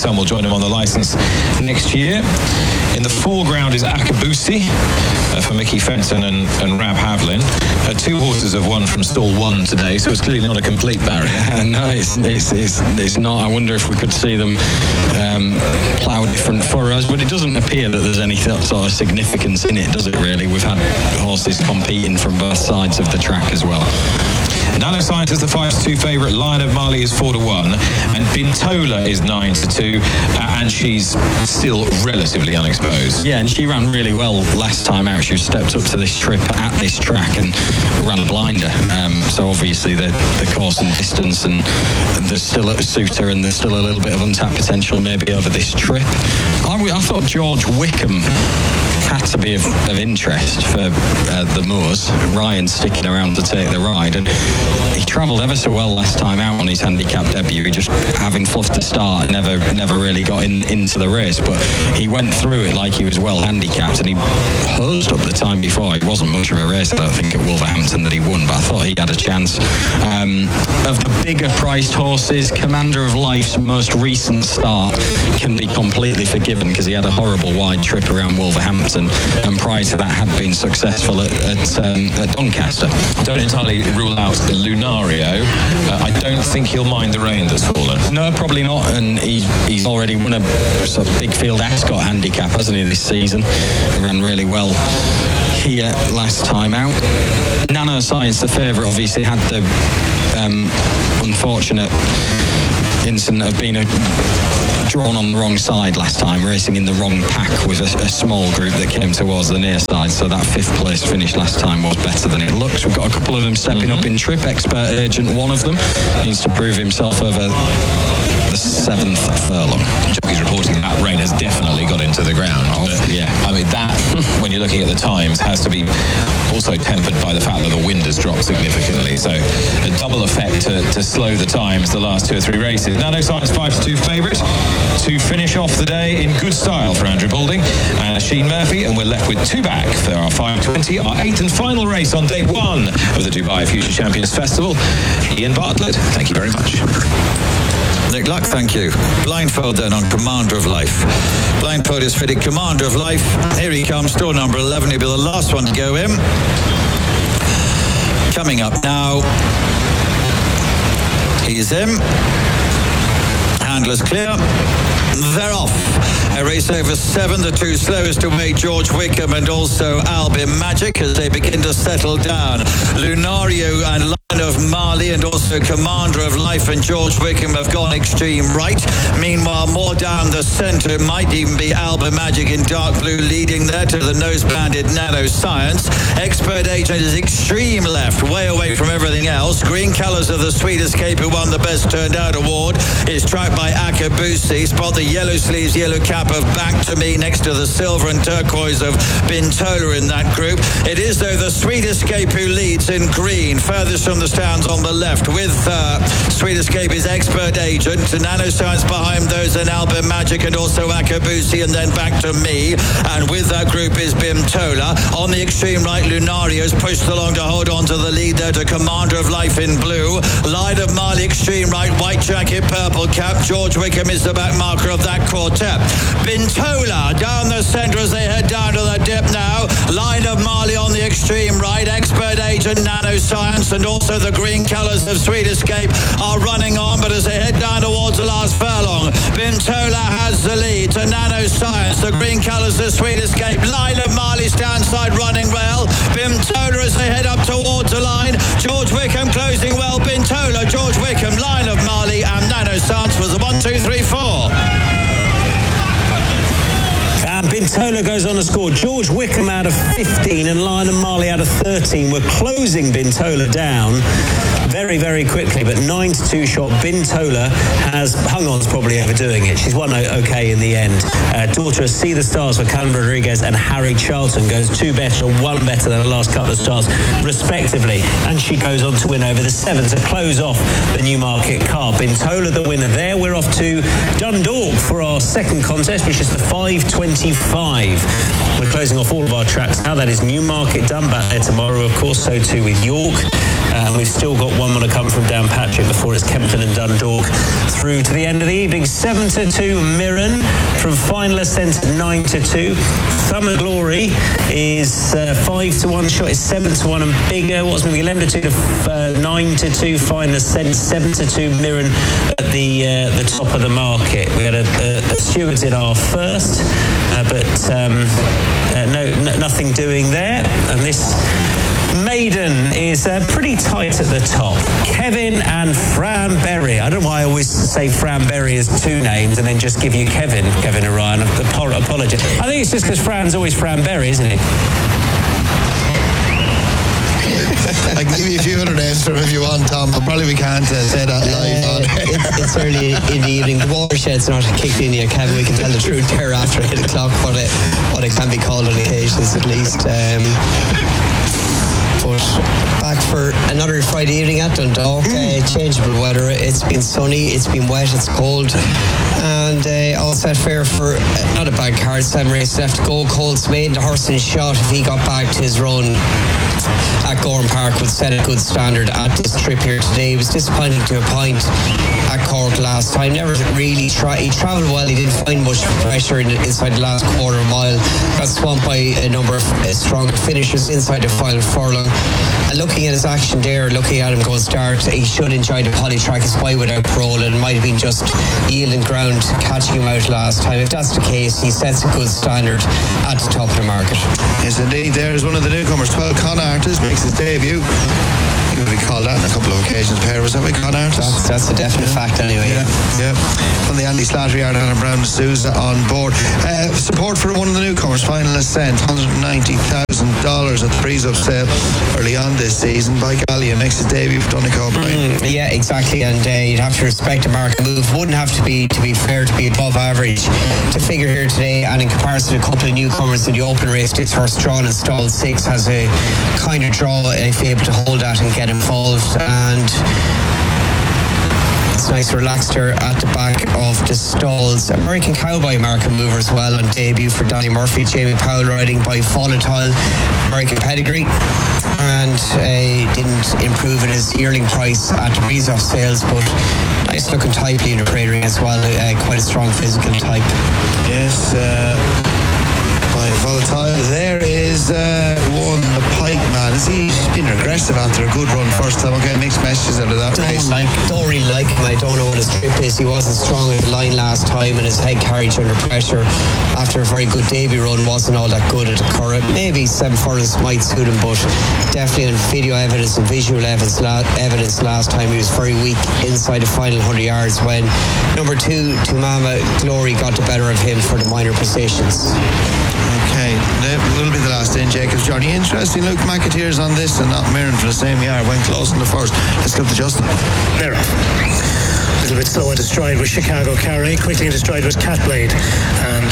son will join him on the licence next year. In the foreground is Akabusi for Mickey Fenton and Rab Havlin. Two horses have won from stall 1 today, so it's clearly not a complete barrier. No, it's not. I wonder if we could see them plough different furrows, but it doesn't appear that there's any sort of significance in it, does it really? We've had horses competing from both sides of the track as well. Nanoscience is the 5-2 favourite. Lion of Mali is 4-1, and Bintola is 9-2, and she's still relatively unexposed. Yeah, and she ran really well last time out. She stepped up to this trip at this track and ran a blinder. So obviously the course and distance, and there's still a suitor, and there's still a little bit of untapped potential maybe over this trip. I thought George Wickham had to be of interest for the Moors. Ryan sticking around to take the ride, and he travelled ever so well last time out on his handicap debut. He just, having fluffed the start, never really got into the race, but he went through it like he was well handicapped, and he posed up the time before. It wasn't much of a race, I don't think, at Wolverhampton that he won, but I thought he had a chance. Of the bigger priced horses, Commander of Life's most recent start can be completely forgiven because he had a horrible wide trip around Wolverhampton, and prior to that had been successful at Doncaster. Don't entirely rule out Lunario. I don't think he'll mind the rain that's fallen. No, probably not, and he's already won a sort of big field Ascot handicap, hasn't he, this season? He ran really well here last time out. Nanoscience, the favourite, obviously had the unfortunate incident of being drawn on the wrong side last time, racing in the wrong pack with a small group that came towards the near side, so that 5th place finish last time was better than it looks. We've got a couple of them stepping up in trip. Expert Agent, one of them, needs to prove himself over the 7th furlong. Jockey's reporting that rain has definitely got into the ground. Yeah. I mean, that, when you're looking at the times, has to be also tempered by the fact that the wind has dropped significantly. So a double effect to slow the times the last 2 or 3 races. Nanoscience 5-2 favourite to finish off the day in good style for Andrew Balding and Sheen Murphy, and we're left with 2 back for our 5:20, our 8th and final race on day 1 of the Dubai Future Champions Festival. Ian Bartlett, thank you very much. Nick Luck, thank you. Blindfold then on Commander of Life. Blindfold is fitted Commander of Life. Here he comes, store number 11. He'll be the last one to go in. Coming up now. He's in. Handlers clear. They're off. A race over 7, the 2 slowest away, George Wickham and also Albin Magic, as they begin to settle down. Lunario and Lion of Mali and also Commander of Life and George Wickham have gone extreme right. Meanwhile, more down the centre, might even be Albin Magic in dark blue leading there to the nose-banded Nanoscience. Expert Agent is extreme left, way away from everything else. Green colours of the Sweet Escape, who won the Best Turned Out award, is tracked by Akabusi. Spot the yellow sleeves, yellow cap of Back to Me next to the silver and turquoise of Bintola in that group. It is, though, the Sweet Escape who leads in green. Furthest from the stands on the left with Sweet Escape is Expert Agent. Nanoscience behind those, and Albin Magic and also Akabusi, and then Back to Me. And with that group is Bintola. On the extreme right, Lunario's pushed along to hold on to the lead there to Commander of Life in blue. Lion of Mali, extreme right, white jacket, purple cap. George Wickham is the back marker of that quartet. Bintola down the centre as they head down to the dip now. Lion of Mali on the extreme right. Expert Agent, Nanoscience, and also the green colours of Sweet Escape are running on, but as they head down towards the last furlong, Bintola has the lead to Nanoscience. The green colours of Sweet Escape. Lion of Mali stand side running well. Bintola as they head up towards the line. George Wickham closing well. Bintola, George Wickham, Lion of Mali, and Nanoscience was the 1, 2, 3, 4. And Bintola goes on to score. George Wickham out of 15 and Lion of Mali out of 13. We're closing Bintola down very, very quickly, but 9-2 shot. Bintola has hung on's probably overdoing it. She's won okay in the end. Daughter of See the Stars for Callum Rodriguez and Harry Charlton goes 2 better, 1 better than the last couple of starts, respectively. And she goes on to win over the 7 to close off the Newmarket Cup. Bintola the winner there. We're off to Dundalk for our second contest, which is the 5:25. We're closing off all of our tracks now. That is Newmarket done, back there tomorrow, of course. So too with York. And we've still got one more to come from Dan Patrick before it's Kempton and Dundalk through to the end of the evening. 7-2 Mirren from final ascent at 9-2. Summer Glory is 5-1. Shot is 7-1 and bigger. What's moving 11-2 to 9-2 final ascent. 7-2 Mirren at the top of the market. We had a Stewards in our first, but nothing doing there. And this maiden is pretty tight at the top. Kevin and Fran Berry. I don't know why I always say Fran Berry as two names and then just give you Kevin Orion. Apologies. I think it's just because Fran's always Fran Berry, isn't it? I can give you a few other names from if you want, Tom, but probably we can't say that live. It's early in the evening. The watershed's not kicked in yet, Kevin. We can tell the truth there after 8 o'clock, what it can be called on occasions at least. But back for another Friday evening at Dundalk. Changeable weather. It's been sunny, it's been wet, it's cold, and all set fair for not a bad card. 7 races left to go. Colts made the horse in shot. If he got back to his run at Gorham Park, would set a good standard at this trip here today. He was disappointing to a point at Cork last time. Never really tried. He travelled well. He didn't find much pressure inside the last quarter mile. Got swamped by a number of stronger finishers inside the final furlong. And looking at his action there, looking at him go start, he should enjoy the polytrack. His way without parole, and it might have been just yielding ground catching him out last time. If that's the case, he sets a good standard at the top of the market. Yes, indeed. There's one of the newcomers, 12 Con Artist, makes his debut. He would be called that on a couple of occasions. Pair, was that with Con Artist? That's a definite fact anyway. Yeah. From the Andy Slattery yard, Anna Brown D'Souza on board. Support for one of the newcomers, Final Ascent, $190,000 at the freeze-up sale early on this season by Gallia. Makes his debut for Donegal. Yeah, exactly. And you'd have to respect the market move. Wouldn't have to be fair, to be above average to figure here today. And in comparison to a couple of newcomers in the open race, this horse drawn and stalled 6 has a kind of draw if you're able to hold that and get involved. And it's nice relaxed here at the back of the stalls. American Cowboy market mover as well on debut for Donny Murphy. Jamie Powell riding by Volatile, American pedigree, and didn't improve in his yearling price at the freeze-off sales, but nice looking type leader grading as well. Quite a strong physical type. Yes, by Volatile. There is one, the Pike Man. He's been aggressive after a good run first time. Okay, mixed messages out of that race. Don't really like him. I don't know what his trip is. He wasn't strong in the line last time, and his head carriage under pressure after a very good debut run wasn't all that good at the Curragh. Maybe 7 furlongs might suit him, but definitely on video evidence and visual evidence last time he was very weak inside the final 100 yards when number 2, Tumama Glory, got the better of him for the minor positions. Okay, that'll be the last in Jacob's Journey. Interesting, Luke McAteer's on this and not Mirren for the same yard. Went close in the first. Let's go to Justin. They're off. A little bit slow into stride with Chicago Carry. Quickly into stride was Catblade. And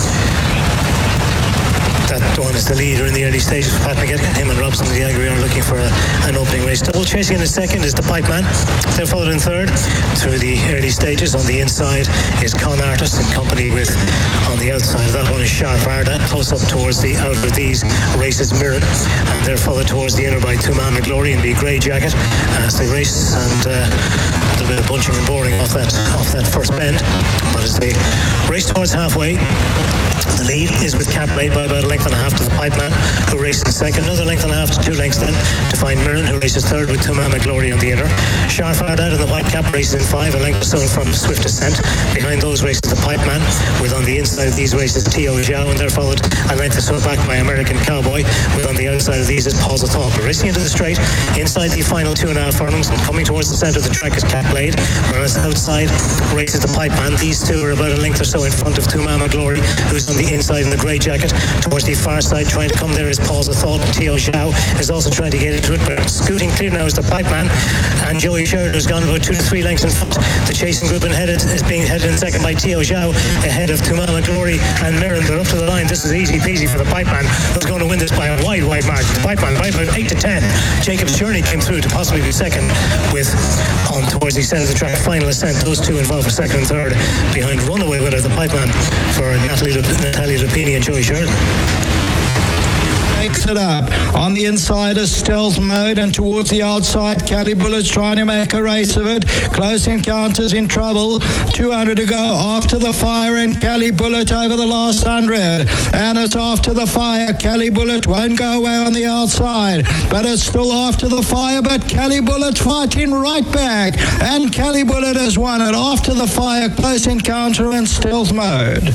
that one is the leader in the early stages for Pat McGett. Him and Robson and Diagri are looking for an opening race. Double chasing in the second is the Pipeman. They're followed in third through the early stages. On the inside is Con Artist in company with, on the outside of that one is Sharp Arda. Close up towards the outer of these races Mirren. And they're followed towards the inner by Tumama Glory in the grey jacket as they race, and a little bit of bunching and boring off that first bend. But as they race towards halfway, the lead is with Catblade by about a length and a half to the Pipeman, who races second. Another length and a half to 2 lengths then to find Mirren, who races third with Tumama Glory on the inner. Sharfard out in the white cap races in 5, a length or so from Swift Ascent. Behind those races the Pipeman, with on the inside of these races T.O. Zhao, and they're followed a length or so back by American Cowboy, with on the outside of these is Pause of Thought. We're racing into the straight inside the final 2.5 furlongs, and coming towards the centre of the track is Catblade, whereas outside races the Pipeman. These two are about a length or so in front of Tumama Glory, who's on the inside in the grey jacket. Towards the far side, trying to come there is Pause of Thought. T.O. Zhao is also trying to get into it, but scooting clear now is the Pipeman, and Joey Sheridan's gone about 2 to 3 lengths in front. The chasing group is being headed in second by T.O. Zhao, ahead of Tumama Glory and Mirren. They're up to the line. This is easy peasy for the Pipeman, who's going to win this by a wide margin. The Pipeman by about 8 to 10. Jacob's Journey came through to possibly be second, with on towards the centre of the track Final Ascent. Those two involved for second and third, behind runaway winner the Pipeman for Natalie Lupini and Joey Sheridan. takes it up. On the inside is Stealth Mode, and towards the outside, Cali Bullet's trying to make a race of it. Close Encounters in trouble. 200 to go after the fire, and Cali Bullet over the last 100. And it's after the fire. Cali Bullet won't go away on the outside, but it's still after the fire, but Cali Bullet fighting right back. And Cali Bullet has won it after the fire, Close Encounter and Stealth Mode.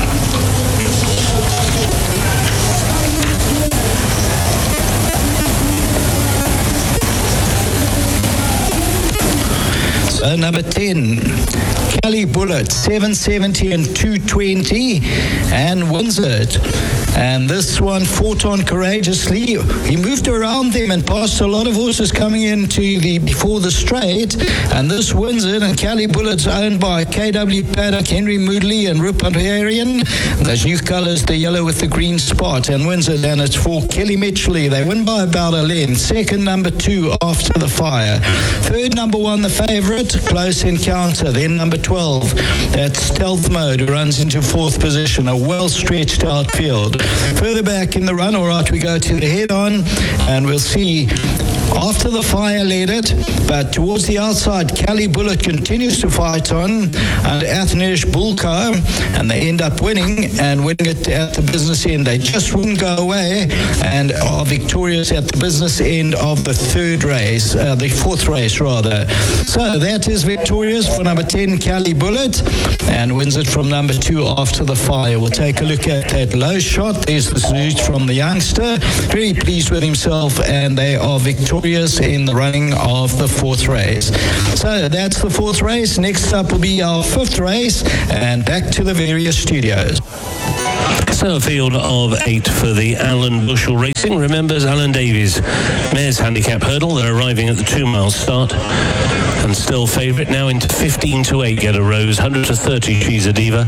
So number 10, Cali Bullet, 770 and 220, and wins it. And this one fought on courageously. He moved around them and passed a lot of horses coming into before the straight, and this wins it. And Cali Bullet's owned by KW Paddock, Henry Moodley and Rupert Harian. Those new colours, the yellow with the green spot, and wins it. And it's for Kelly Mitchley. They win by about a length. Second, number 2, After the Fire. Third, number 1, the favourite, Close Encounter. Then number 12, that's Stealth Mode, who runs into 4th position. A well-stretched outfield. Further back in the run, all right, we go to the head-on, and we'll see After the Fire led it, but towards the outside, Cali Bullet continues to fight on under Athnesh Bulka, and they end up winning it at the business end. They just wouldn't go away and are victorious at the business end of the third race, the fourth race rather. So that is victorious for number 10, Cali Bullet, and wins it from number 2, After the Fire. We'll take a look at that low shot. There's the salute from the youngster. Very pleased with himself, and they are victorious in the running of the fourth race. So that's the fourth race. Next up will be our fifth race, and back to the various studios. So a field of 8 for the Alan Bushell Racing remembers Alan Davies. Mares Handicap Hurdle. They're arriving at the 2-mile start. And still favourite now into 15 to 8 Get a Rose, 100 to 30 She's a Diva,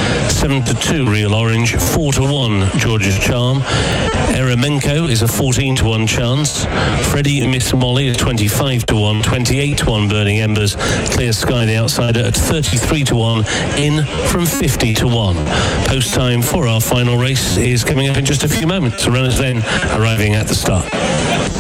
7 to 2 Real Orange, 4 to 1 George's Charm. Eremenko is a 14 to 1 chance. Freddie Miss Molly is 25 to 1, 28 to 1 Burning Embers. Clear Sky the outsider at 33 to 1, in from 50 to 1. Post time for our final race is coming up in just a few moments. The runners then arriving at the start.